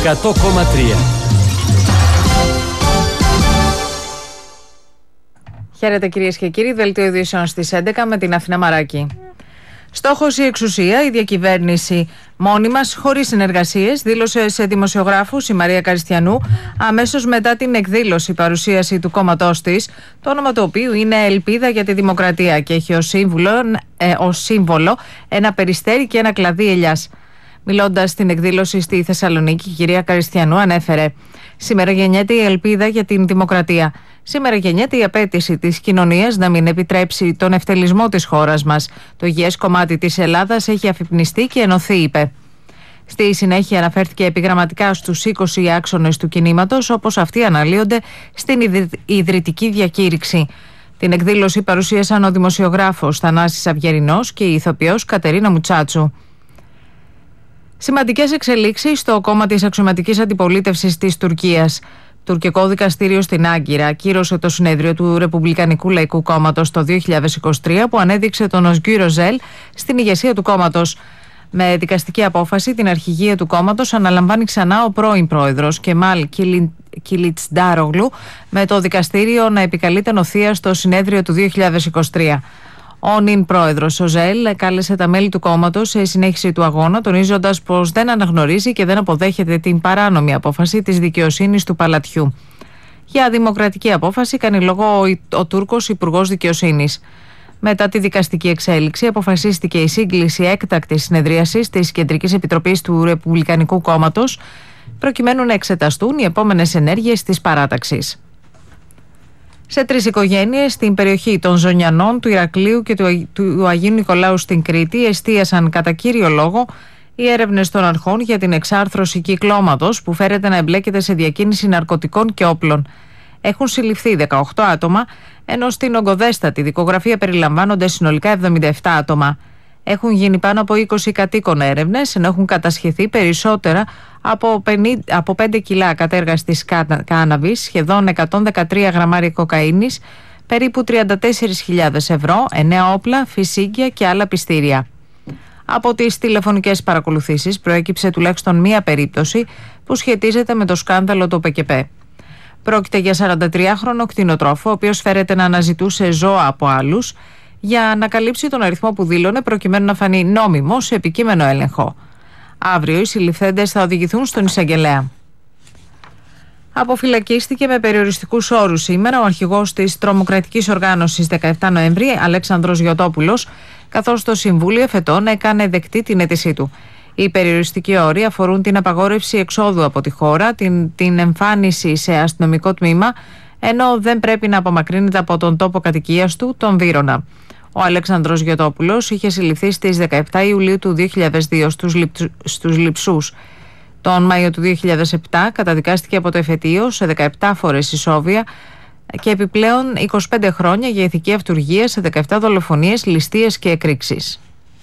100,3. Χαίρετε κυρίες και κύριοι, δελτίο ειδήσεων στις 11 με την Αθηνά Μαράκη. Στόχος η εξουσία, η διακυβέρνηση μόνη μας, χωρίς συνεργασίες, δήλωσε σε δημοσιογράφους η Μαρία Καριστιανού αμέσως μετά την εκδήλωση παρουσίαση του κόμματός της, το όνομα του οποίου είναι Ελπίδα για τη Δημοκρατία και έχει ως σύμβολο ένα περιστέρι και ένα κλαδί ελιάς. Μιλώντας στην εκδήλωση στη Θεσσαλονίκη, η κυρία Καριστιανού ανέφερε: «Σήμερα γεννιέται η ελπίδα για την δημοκρατία. Σήμερα γεννιέται η απέτηση της κοινωνίας να μην επιτρέψει τον ευτελισμό της χώρας μας. Το υγιές κομμάτι της Ελλάδας έχει αφυπνιστεί και ενωθεί», είπε. Στη συνέχεια αναφέρθηκε επιγραμματικά στους 20 άξονες του κινήματος, όπως αυτοί αναλύονται στην ιδρυτική διακήρυξη. Την εκδήλωση παρουσίασαν ο δημοσιογράφος Θανάσης Αυγερινός και η ηθοποιός Κατερίνα Μουτσάτσου. Σημαντικές εξελίξεις στο κόμμα της αξιωματικής αντιπολίτευσης της Τουρκίας. Τουρκικό δικαστήριο στην Άγκυρα ακύρωσε το συνέδριο του Ρεπουμπλικανικού Λαϊκού Κόμματος το 2023 που ανέδειξε τον Οσγκύρο Ζέλ στην ηγεσία του κόμματος. Με δικαστική απόφαση την αρχηγία του κόμματος αναλαμβάνει ξανά ο πρώην πρόεδρος Κεμάλ Κιλιτσντάρογλου, με το δικαστήριο να επικαλείται νοθεία στο συνέδριο του 2023. Ο νυν πρόεδρος ο Ζέλ κάλεσε τα μέλη του κόμματος σε συνέχιση του αγώνα, τονίζοντας πως δεν αναγνωρίζει και δεν αποδέχεται την παράνομη απόφαση της δικαιοσύνης του Παλατιού. Για δημοκρατική απόφαση κάνει λόγο ο Τούρκος Υπουργός Δικαιοσύνης. Μετά τη δικαστική εξέλιξη, αποφασίστηκε η σύγκληση έκτακτης συνεδρίασης της Κεντρικής Επιτροπής του Ρεπουμπλικανικού Κόμματος, προκειμένου να εξεταστούν οι επόμενες ενέργειες της παράταξης. Σε 3 οικογένειες στην περιοχή των Ζωνιανών, του Ηρακλείου και του Αγίου Νικολάου στην Κρήτη εστίασαν κατά κύριο λόγο οι έρευνες των αρχών για την εξάρθρωση κυκλώματος που φέρεται να εμπλέκεται σε διακίνηση ναρκωτικών και όπλων. Έχουν συλληφθεί 18 άτομα, ενώ στην ογκοδέστατη δικογραφία περιλαμβάνονται συνολικά 77 άτομα. Έχουν γίνει πάνω από 20 κατοίκων έρευνες, ενώ έχουν κατασχεθεί περισσότερα από 5 κιλά κατέργαστης κάναβης, σχεδόν 113 γραμμάρια κοκαίνης, περίπου 34.000 ευρώ, 9 όπλα, φυσίγγια και άλλα πιστήρια. Από τις τηλεφωνικές παρακολουθήσεις προέκυψε τουλάχιστον μία περίπτωση που σχετίζεται με το σκάνδαλο του ΠΚΠ. Πρόκειται για 43χρονο κτηνοτρόφο, ο οποίος φέρεται να αναζητούσε ζώα από άλλους για να καλύψει τον αριθμό που δήλωνε, προκειμένου να φανεί νόμιμο σε επικείμενο έλεγχο. Αύριο οι συλληφθέντες θα οδηγηθούν στον εισαγγελέα. Αποφυλακίστηκε με περιοριστικούς όρους σήμερα ο αρχηγός της τρομοκρατικής οργάνωσης 17 Νοέμβρη, Αλέξανδρος Γιωτόπουλος, καθώς το Συμβούλιο εφετών έκανε δεκτή την αίτησή του. Οι περιοριστικοί όροι αφορούν την απαγόρευση εξόδου από τη χώρα, την εμφάνιση σε αστυνομικό τμήμα, ενώ δεν πρέπει να απομακρύνεται από τον τόπο κατοικίας του, τον Βύρωνα. Ο Αλέξανδρος Γιωτόπουλος είχε συλληφθεί στις 17 Ιουλίου του 2002 στους Λειψούς. Τον Μάιο του 2007 καταδικάστηκε από το εφετείο σε 17 φορές ισόβια και επιπλέον 25 χρόνια για ηθική αυτουργία σε 17 δολοφονίες, ληστείες και εκρήξεις.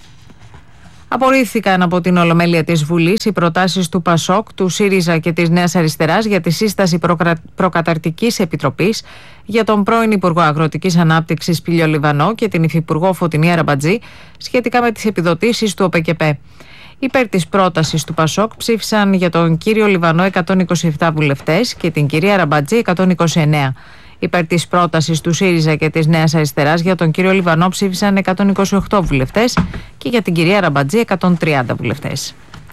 Απορρίφθηκαν από την Ολομέλεια της Βουλής οι προτάσεις του ΠΑΣΟΚ, του ΣΥΡΙΖΑ και της Νέας Αριστεράς για τη σύσταση προκαταρκτικής επιτροπής για τον πρώην Υπουργό Αγροτικής Ανάπτυξης Πηλιό Λιβανό και την Υφυπουργό Φωτεινή Αραμπατζή σχετικά με τις επιδοτήσεις του ΟΠΚΠ. Υπέρ της πρότασης του ΠΑΣΟΚ ψήφισαν για τον κύριο Λιβανό 127 βουλευτές και την κυρία Αραμπατζή 129. Υπέρ της πρότασης του ΣΥΡΙΖΑ και της Νέας Αριστεράς για τον κύριο Λιβανό ψήφισαν 128 βουλευτές και για την κυρία Ραμπατζή 130 βουλευτές.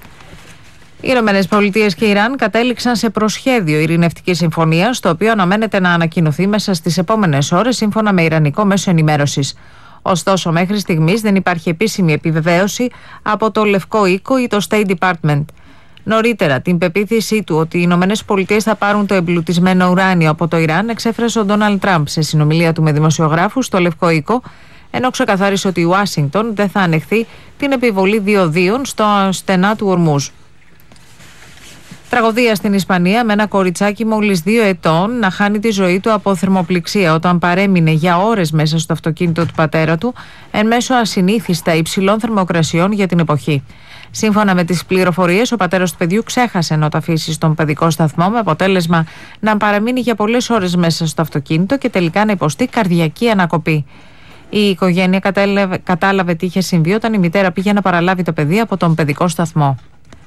Οι ΗΠΑ και Ιράν κατέληξαν σε προσχέδιο ειρηνευτικής συμφωνίας, το οποίο αναμένεται να ανακοινωθεί μέσα στις επόμενες ώρες, σύμφωνα με ιρανικό μέσο ενημέρωσης. Ωστόσο, μέχρι στιγμής δεν υπάρχει επίσημη επιβεβαίωση από το Λευκό Οίκο ή το State Department. Νωρίτερα, την πεποίθησή του ότι οι Ηνωμένες Πολιτείες θα πάρουν το εμπλουτισμένο ουράνιο από το Ιράν εξέφρασε ο Ντόναλντ Τραμπ σε συνομιλία του με δημοσιογράφους στο Λευκό Οίκο, ενώ ξεκαθάρισε ότι η Ουάσιγκτον δεν θα ανεχθεί την επιβολή διοδίων στο στενά του Ορμούζ. Τραγωδία στην Ισπανία με ένα κοριτσάκι μόλις 2 ετών να χάνει τη ζωή του από θερμοπληξία όταν παρέμεινε για ώρες μέσα στο αυτοκίνητο του πατέρα του εν μέσω ασυνήθιστα υψηλών θερμοκρασιών για την εποχή. Σύμφωνα με τις πληροφορίες, ο πατέρας του παιδιού ξέχασε να το αφήσει στον παιδικό σταθμό, με αποτέλεσμα να παραμείνει για πολλές ώρες μέσα στο αυτοκίνητο και τελικά να υποστεί καρδιακή ανακοπή. Η οικογένεια κατάλαβε τι είχε συμβεί όταν η μητέρα πήγε να παραλάβει το παιδί από τον παιδικό σταθμό.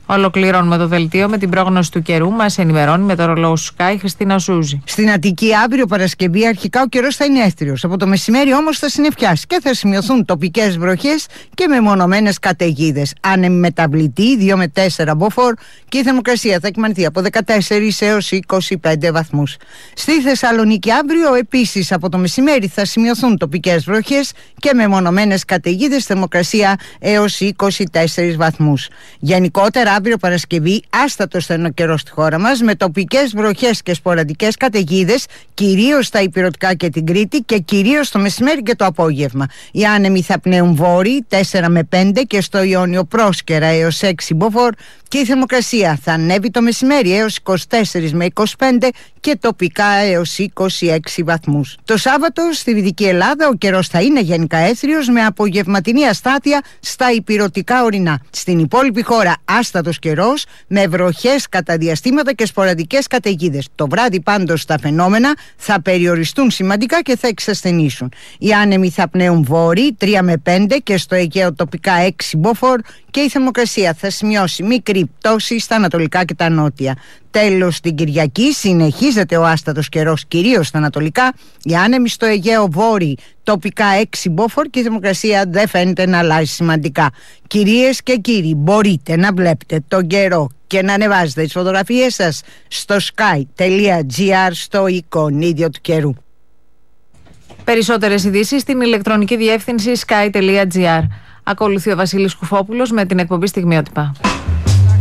Ολοκληρώνουμε το δελτίο με την πρόγνωση του καιρού. Μας ενημερώνει μετεωρολόγος Sky Χριστίνα Σούζη. Στην Αττική, αύριο Παρασκευή, αρχικά ο καιρός θα είναι έθριος. Από το μεσημέρι όμως θα συννεφιάσει και θα σημειωθούν τοπικές βροχές και μεμονωμένες καταιγίδες. Άνεμη μεταβλητή 2 με 4 μποφόρ και η θερμοκρασία θα εκμανθεί από 14 έως 25 βαθμούς. Στη Θεσσαλονίκη, αύριο επίσης από το μεσημέρι θα σημειωθούν τοπικές βροχές και μεμονωμένες καταιγίδες, θερμοκρασία έως 24 βαθμούς. Γενικότερα, αύριο Παρασκευή, άστατος θα είναι ο καιρός στη χώρα μας, με τοπικές βροχές και σποραδικές καταιγίδες, κυρίως στα ηπειρωτικά και την Κρήτη και κυρίως το μεσημέρι και το απόγευμα. Οι άνεμοι θα πνέουν βόρειοι 4 με 5 και στο Ιόνιο πρόσκαιρα έως 6 μποφόρ και η θερμοκρασία θα ανέβει το μεσημέρι έως 24 με 25 και τοπικά έως 26 βαθμούς. Το Σάββατο στη Δυτική Ελλάδα ο καιρός θα είναι γενικά έθριος με απογευματινή αστάθεια στα ηπειρωτικά ορεινά. Στην υπόλοιπη χώρα άστατος καιρός με βροχές κατά διαστήματα και σποραδικές καταιγίδες. Το βράδυ πάντως τα φαινόμενα θα περιοριστούν σημαντικά και θα εξασθενήσουν. Οι άνεμοι θα πνέουν βόρειοι 3 με 5 και στο Αιγαίο τοπικά 6 μποφόρ και η θερμοκρασία θα σημειώσει μικρή πτώση στα ανατολικά και τα νότια. Τέλος, την Κυριακή συνεχίζεται ο άστατος καιρός κυρίως στα ανατολικά. Οι άνεμοι στο Αιγαίο βόρειοι τοπικά 6 μποφόρ και η θερμοκρασία δεν φαίνεται να αλλάζει σημαντικά. Κυρίες και κύριοι, μπορείτε να βλέπετε τον καιρό και να ανεβάζετε τις φωτογραφίες σας στο sky.gr στο εικονίδιο του καιρού. Περισσότερες ειδήσεις στην ηλεκτρονική διεύθυνση sky.gr. Ακολουθεί ο Βασίλης Κουφόπουλος με την εκπομπή Στιγμιότυπα.